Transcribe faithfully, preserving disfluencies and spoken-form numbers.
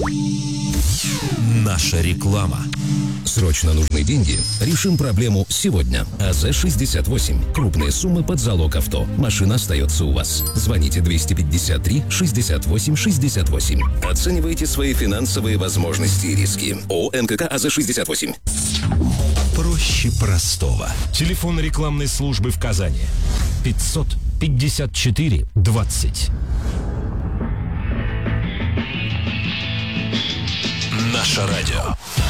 Наша реклама. Срочно нужны деньги? Решим проблему сегодня. АЗ шестьдесят восемь. Крупные суммы под залог авто. Машина остается у вас. Звоните двести пятьдесят три шестьдесят восемь шестьдесят восемь. Оценивайте свои финансовые возможности и риски. ООО МКК АЗ шестьдесят восемь. Проще простого. Телефон рекламной службы в Казани. пятьсот пятьдесят четыре двадцать. Наше радио.